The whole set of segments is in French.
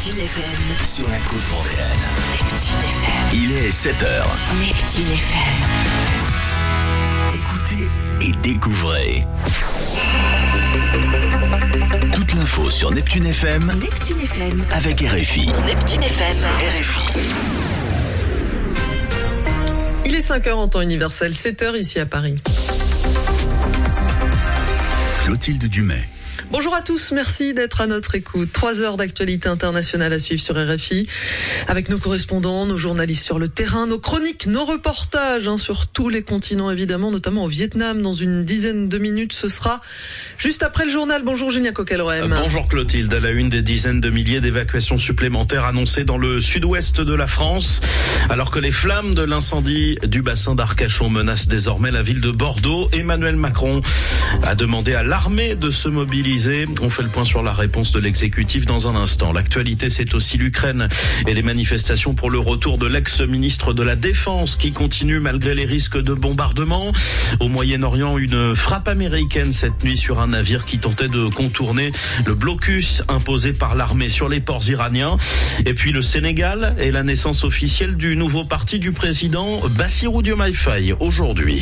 Neptune FM. Sur la côte vendéenne. Neptune FM. Il est 7h. Neptune FM. Écoutez et découvrez. Toute l'info sur Neptune FM. Neptune FM. Avec RFI. Neptune FM. RFI. Il est 5h en temps universel, 7h ici à Paris. Clotilde Dumais. Bonjour à tous, merci d'être à notre écoute. 3 heures d'actualité internationale à suivre sur RFI, avec nos correspondants, nos journalistes sur le terrain, nos chroniques, nos reportages sur tous les continents évidemment, notamment au Vietnam. Dans une dizaine de minutes, ce sera juste après le journal. Bonjour Julien Coquelorem. Bonjour Clotilde. À la une, des dizaines de milliers d'évacuations supplémentaires annoncées dans le sud-ouest de la France, alors que les flammes de l'incendie du bassin d'Arcachon menacent désormais la ville de Bordeaux. Emmanuel Macron a demandé à l'armée de se mobiliser. On fait le point sur la réponse de l'exécutif dans un instant. L'actualité, c'est aussi l'Ukraine et les manifestations pour le retour de l'ex-ministre de la Défense qui continue malgré les risques de bombardement. Au Moyen-Orient, une frappe américaine cette nuit sur un navire qui tentait de contourner le blocus imposé par l'armée sur les ports iraniens. Et puis le Sénégal et la naissance officielle du nouveau parti du président Bassirou Diomaye Faye aujourd'hui.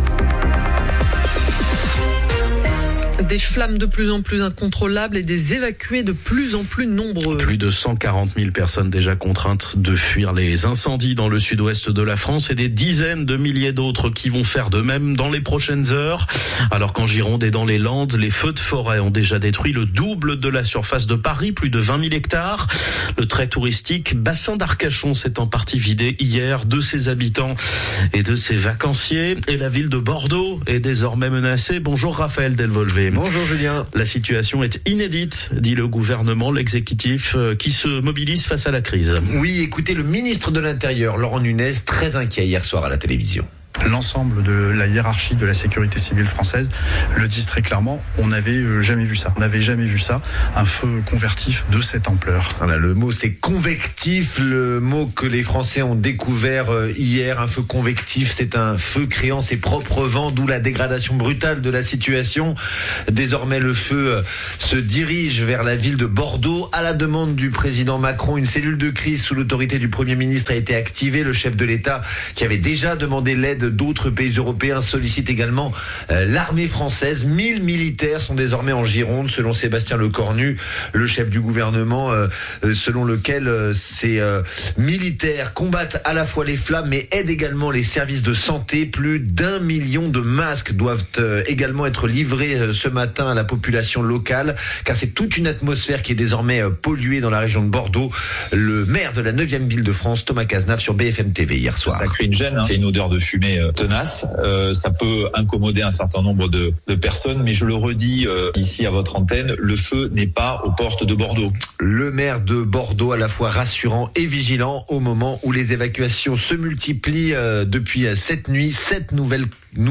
Des flammes de plus en plus incontrôlables et des évacués de plus en plus nombreux. Plus de 140 000 personnes déjà contraintes de fuir les incendies dans le sud-ouest de la France et des dizaines de milliers d'autres qui vont faire de même dans les prochaines heures. Alors qu'en Gironde et dans les Landes, les feux de forêt ont déjà détruit le double de la surface de Paris, plus de 20 000 hectares. Le très touristique bassin d'Arcachon s'est en partie vidé hier de ses habitants et de ses vacanciers. Et la ville de Bordeaux est désormais menacée. Bonjour Raphaël Delvolvé. Bonjour Julien. La situation est inédite, dit le gouvernement, l'exécutif qui se mobilise face à la crise. Oui, écoutez, le ministre de l'Intérieur, Laurent Nunez, très inquiet hier soir à la télévision. L'ensemble de la hiérarchie de la sécurité civile française le disent très clairement, on n'avait jamais vu ça. On n'avait jamais vu ça, un feu convectif de cette ampleur. Voilà, le mot c'est convectif, le mot que les Français ont découvert hier. Un feu convectif, c'est un feu créant ses propres vents, d'où la dégradation brutale de la situation. Désormais, le feu se dirige vers la ville de Bordeaux. À la demande du président Macron, une cellule de crise sous l'autorité du Premier ministre a été activée. Le chef de l'État, qui avait déjà demandé l'aide d'autres pays européens, sollicite également l'armée française. 1000 militaires sont désormais en Gironde, selon Sébastien Lecornu, le chef du gouvernement, selon lequel ces militaires combattent à la fois les flammes, mais aident également les services de santé. Plus d'1 million de masques doivent également être livrés ce matin à la population locale, car c'est toute une atmosphère qui est désormais polluée dans la région de Bordeaux. Le maire de la 9e ville de France, Thomas Cazenave, sur BFM TV hier soir. Ça crée une gêne, c'est une odeur de fumée tenace, ça peut incommoder un certain nombre de personnes, mais je le redis ici à votre antenne, le feu n'est pas aux portes de Bordeaux. Le maire de Bordeaux à la fois rassurant et vigilant au moment où les évacuations se multiplient depuis cette nuit. 7 nouvelles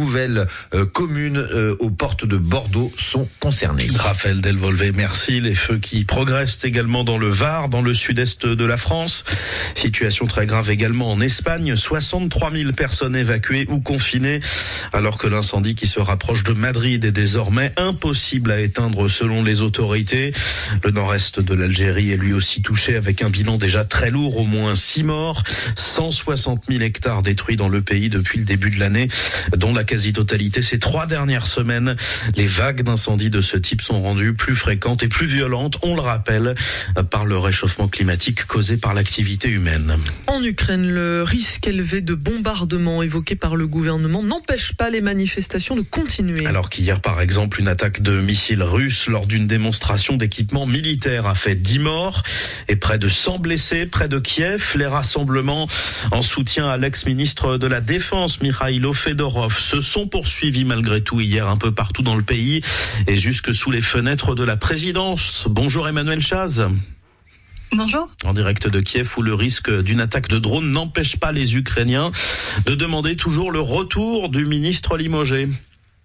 communes aux portes de Bordeaux sont concernées. Raphaël Delvolvé, merci. Les feux qui progressent également dans le Var, dans le sud-est de la France. Situation très grave également en Espagne. 63 000 personnes évacuées ou confinées, alors que l'incendie qui se rapproche de Madrid est désormais impossible à éteindre selon les autorités. Le nord-est de l'Algérie est lui aussi touché avec un bilan déjà très lourd, au moins 6 morts, 160 000 hectares détruits dans le pays depuis le début de l'année, dont la quasi-totalité ces 3 dernières semaines. Les vagues d'incendies de ce type sont rendues plus fréquentes et plus violentes, on le rappelle, par le réchauffement climatique causé par l'activité humaine. En Ukraine, le risque élevé de bombardement évoqué par le gouvernement n'empêche pas les manifestations de continuer. Alors qu'hier, par exemple, une attaque de missiles russes lors d'une démonstration d'équipement militaire a fait 10 morts et près de 100 blessés près de Kiev. Les rassemblements en soutien à l'ex-ministre de la Défense, Mikhailo Fedorov, se sont poursuivis malgré tout hier un peu partout dans le pays et jusque sous les fenêtres de la présidence. Bonjour Emmanuel Chaz. Bonjour. En direct de Kiev, où le risque d'une attaque de drone n'empêche pas les Ukrainiens de demander toujours le retour du ministre limogé.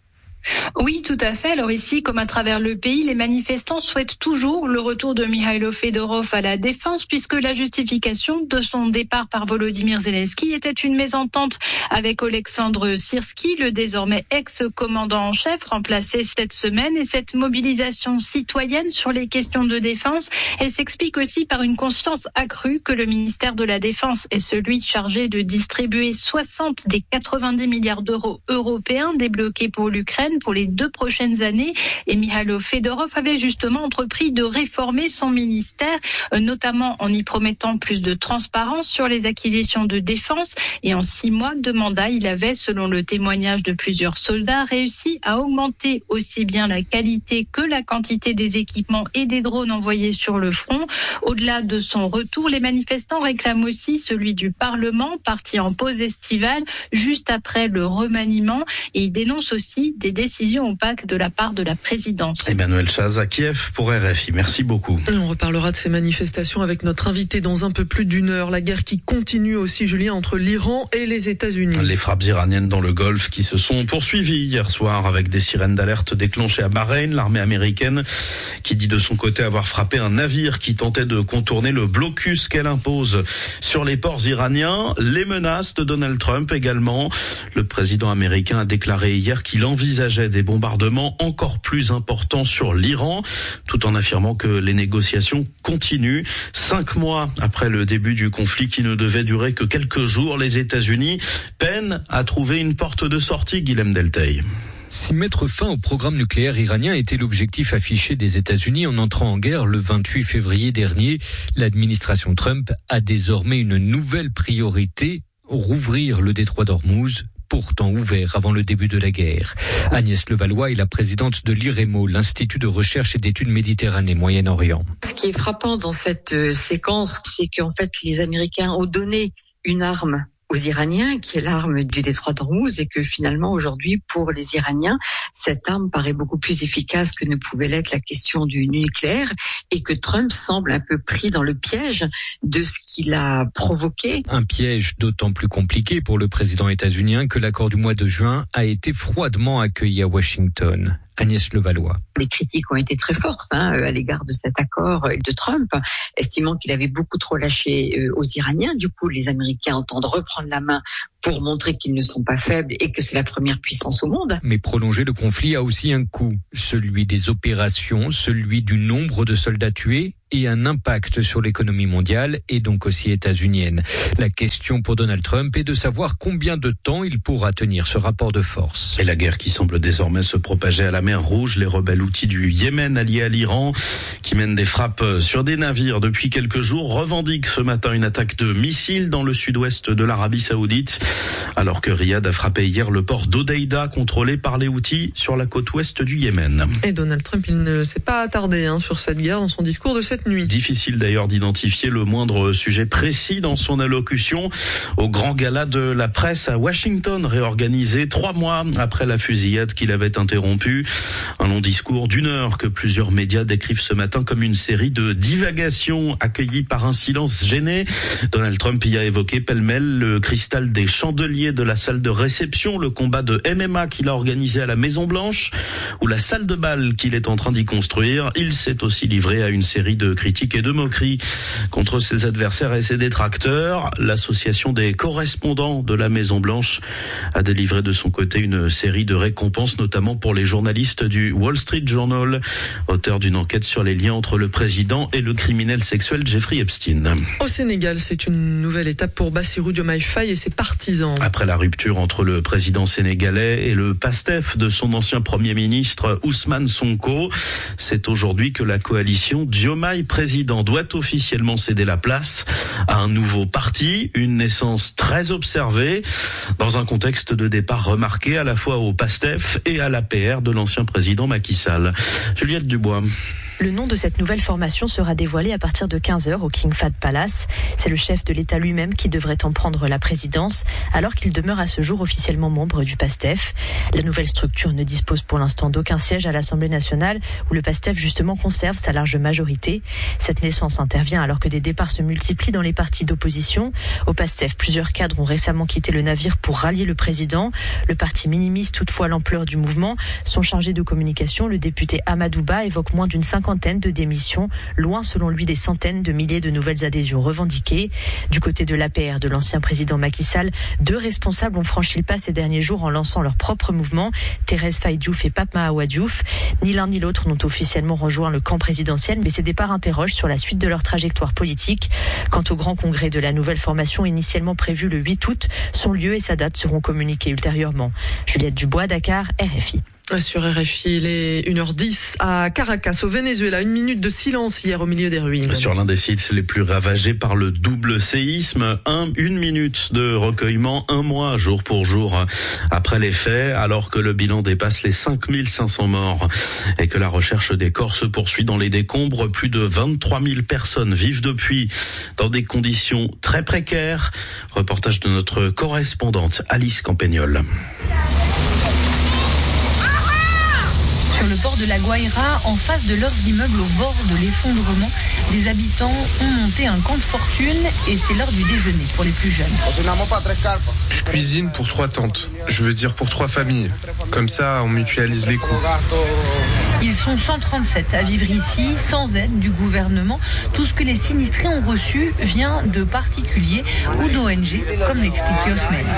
Oui, tout à fait. Alors ici, comme à travers le pays, les manifestants souhaitent toujours le retour de Mikhailo Fedorov à la défense, puisque la justification de son départ par Volodymyr Zelensky était une mésentente avec Oleksandr Syrski, le désormais ex-commandant en chef, remplacé cette semaine. Et cette mobilisation citoyenne sur les questions de défense, elle s'explique aussi par une conscience accrue que le ministère de la Défense est celui chargé de distribuer 60 des 90 milliards d'euros européens débloqués pour l'Ukraine pour les 2 prochaines années. Et Mikhailo Fedorov avait justement entrepris de réformer son ministère, notamment en y promettant plus de transparence sur les acquisitions de défense. Et en 6 mois de mandat, il avait, selon le témoignage de plusieurs soldats, réussi à augmenter aussi bien la qualité que la quantité des équipements et des drones envoyés sur le front. Au-delà de son retour, les manifestants réclament aussi celui du Parlement, parti en pause estivale, juste après le remaniement. Et ils dénoncent aussi des décisions opaques de la part de la présidence. Emmanuel Chaz à Kiev pour RFI. Merci beaucoup. On reparlera de ces manifestations avec notre invité dans un peu plus d'1 heure. La guerre qui continue aussi, Julien, entre l'Iran et les États-Unis. Les frappes iraniennes dans le Golfe qui se sont poursuivies hier soir avec des sirènes d'alerte déclenchées à Bahreïn. L'armée américaine qui dit de son côté avoir frappé un navire qui tentait de contourner le blocus qu'elle impose sur les ports iraniens. Les menaces de Donald Trump également. Le président américain a déclaré hier qu'il envisageait des bombardements encore plus importants sur l'Iran, tout en affirmant que les négociations continuent. 5 mois après le début du conflit qui ne devait durer que quelques jours, les États-Unis peinent à trouver une porte de sortie, Guilhem Delteil. Si mettre fin au programme nucléaire iranien était l'objectif affiché des États-Unis en entrant en guerre le 28 février dernier, l'administration Trump a désormais une nouvelle priorité, rouvrir le détroit d'Ormuz, pourtant ouvert avant le début de la guerre. Agnès Levallois est la présidente de l'IREMO, l'Institut de recherche et d'études Méditerranée-Moyen-Orient. Ce qui est frappant dans cette séquence, c'est qu'en fait les Américains ont donné une arme aux Iraniens, qui est l'arme du détroit d'Ormuz, et que finalement aujourd'hui, pour les Iraniens, cette arme paraît beaucoup plus efficace que ne pouvait l'être la question du nucléaire, et que Trump semble un peu pris dans le piège de ce qu'il a provoqué. Un piège d'autant plus compliqué pour le président états-unien que l'accord du mois de juin a été froidement accueilli à Washington. Agnès Levallois. Les critiques ont été très fortes à l'égard de cet accord de Trump, estimant qu'il avait beaucoup trop lâché aux Iraniens. Du coup, les Américains entendent reprendre la main pour montrer qu'ils ne sont pas faibles et que c'est la première puissance au monde. Mais prolonger le conflit a aussi un coût, celui des opérations, celui du nombre de soldats tués et un impact sur l'économie mondiale et donc aussi états-unienne. La question pour Donald Trump est de savoir combien de temps il pourra tenir ce rapport de force. Et la guerre qui semble désormais se propager à la mer Rouge, les rebelles houthis du Yémen alliés à l'Iran qui mènent des frappes sur des navires depuis quelques jours revendiquent ce matin une attaque de missiles dans le sud-ouest de l'Arabie Saoudite, alors que Riyad a frappé hier le port d'Hodeïda contrôlé par les Houthis sur la côte ouest du Yémen. Et Donald Trump, il ne s'est pas attardé sur cette guerre dans son discours de cette nuit. Difficile d'ailleurs d'identifier le moindre sujet précis dans son allocution au grand gala de la presse à Washington, réorganisé 3 mois après la fusillade qu'il avait interrompue. Un long discours d'1 heure que plusieurs médias décrivent ce matin comme une série de divagations accueillies par un silence gêné. Donald Trump y a évoqué pêle-mêle le cristal des chandeliers de la salle de réception, le combat de MMA qu'il a organisé à la Maison-Blanche ou la salle de bal qu'il est en train d'y construire. Il s'est aussi livré à une série de critiques et de moqueries contre ses adversaires et ses détracteurs. L'association des correspondants de la Maison-Blanche a délivré de son côté une série de récompenses, notamment pour les journalistes du Wall Street Journal, auteurs d'une enquête sur les liens entre le président et le criminel sexuel Jeffrey Epstein. Au Sénégal, c'est une nouvelle étape pour Bassirou Diomaye Faye et ses partisans. Après la rupture entre le président sénégalais et le PASTEF de son ancien premier ministre Ousmane Sonko, c'est aujourd'hui que la coalition Diomaye président doit officiellement céder la place à un nouveau parti, une naissance très observée dans un contexte de départ remarqué à la fois au PASTEF et à l'APR de l'ancien président Macky Sall. Juliette Dubois. Le nom de cette nouvelle formation sera dévoilé à partir de 15h au King Fahd Palace. C'est le chef de l'État lui-même qui devrait en prendre la présidence, alors qu'il demeure à ce jour officiellement membre du PASTEF. La nouvelle structure ne dispose pour l'instant d'aucun siège à l'Assemblée nationale, où le PASTEF justement conserve sa large majorité. Cette naissance intervient alors que des départs se multiplient dans les partis d'opposition. Au PASTEF, plusieurs cadres ont récemment quitté le navire pour rallier le président. Le parti minimise toutefois l'ampleur du mouvement. Son chargé de communication, le député Amadou Ba, évoque moins d'une cinquantaine de démissions, loin selon lui des centaines de milliers de nouvelles adhésions revendiquées. Du côté de l'APR de l'ancien président Macky Sall, 2 responsables ont franchi le pas ces derniers jours en lançant leur propre mouvement, Thérèse Faye Diouf et Pape Mahawa Diouf. Ni l'un ni l'autre n'ont officiellement rejoint le camp présidentiel, mais ces départs interrogent sur la suite de leur trajectoire politique. Quant au grand congrès de la nouvelle formation initialement prévu le 8 août, son lieu et sa date seront communiqués ultérieurement. Juliette Dubois, Dakar, RFI. Sur RFI, il est 1h10 à Caracas, au Venezuela. 1 minute de silence hier au milieu des ruines. Sur l'un des sites les plus ravagés par le double séisme, 1 minute de recueillement, 1 mois jour pour jour après les faits, alors que le bilan dépasse les 5500 morts et que la recherche des corps se poursuit dans les décombres. Plus de 23 000 personnes vivent depuis dans des conditions très précaires. Reportage de notre correspondante Alice Campagnol. Sur le port de la Guaira, en face de leurs immeubles au bord de l'effondrement, des habitants ont monté un camp de fortune et c'est l'heure du déjeuner pour les plus jeunes. Je cuisine pour 3 tantes, je veux dire pour 3 familles. Comme ça, on mutualise les coûts. Ils sont 137 à vivre ici, sans aide du gouvernement. Tout ce que les sinistrés ont reçu vient de particuliers ou d'ONG, comme l'explique Yosmel.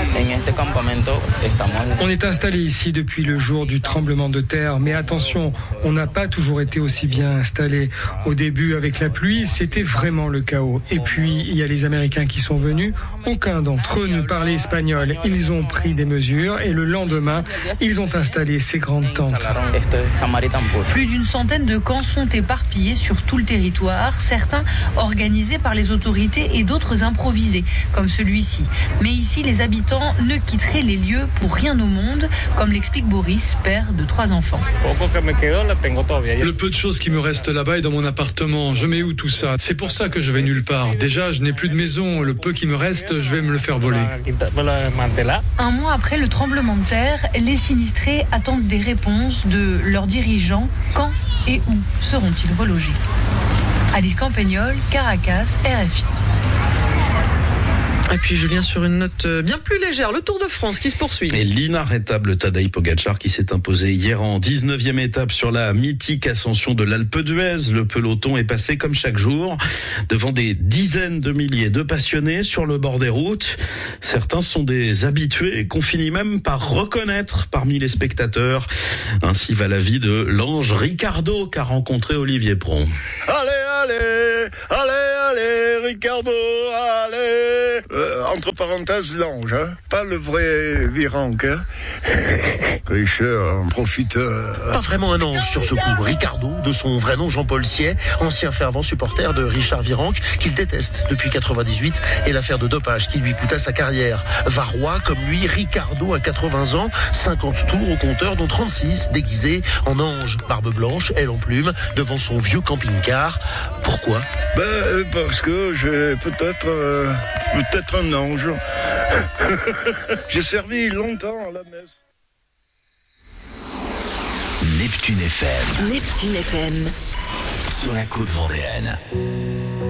On est installé ici depuis le jour du tremblement de terre, mais attention, on n'a pas toujours été aussi bien installé. Au début, avec la pluie, c'était vraiment le chaos. Et puis, il y a les Américains qui sont venus. Aucun d'entre eux ne parlait espagnol. Ils ont pris des mesures et le lendemain, ils ont installé ces grandes tentes. Plus d'une centaine de camps sont éparpillés sur tout le territoire, certains organisés par les autorités et d'autres improvisés, comme celui-ci. Mais ici, les habitants ne quitteraient les lieux pour rien au monde, comme l'explique Boris, père de 3 enfants. Le peu de choses qui me restent là-bas est dans mon appartement. Je mets où tout ça? C'est pour ça que je vais nulle part. Déjà, je n'ai plus de maison. Le peu qui me reste, je vais me le faire voler. 1 mois après le tremblement de terre, les sinistrés attendent des réponses de leurs dirigeants. Quand et où seront-ils relogés? Alice Campagnol, Caracas, RFI. Et puis Julien, sur une note bien plus légère, le Tour de France qui se poursuit. Et l'inarrêtable Tadej Pogačar qui s'est imposé hier en 19e étape sur la mythique ascension de l'Alpe d'Huez. Le peloton est passé comme chaque jour devant des dizaines de milliers de passionnés sur le bord des routes. Certains sont des habitués qu'on finit même par reconnaître parmi les spectateurs. Ainsi va la vie de l'ange Ricardo qu'a rencontré Olivier Pron. Allez, Ricardo, allez. Entre parenthèses, l'ange, hein, pas le vrai Virenque. Hein. Richard, profiteur. Pas vraiment un ange sur ce coup. Ricardo, de son vrai nom Jean-Paul Siet, ancien fervent supporter de Richard Virenque, qu'il déteste depuis 98, et l'affaire de dopage qui lui coûta sa carrière. Varrois, comme lui, Ricardo a 80 ans, 50 tours au compteur, dont 36 déguisés en ange, barbe blanche, aile en plume, devant son vieux camping-car. Pourquoi? Parce que j'ai peut-être un ange. J'ai servi longtemps à la messe. Neptune FM. Neptune FM. Sur la côte vendéenne.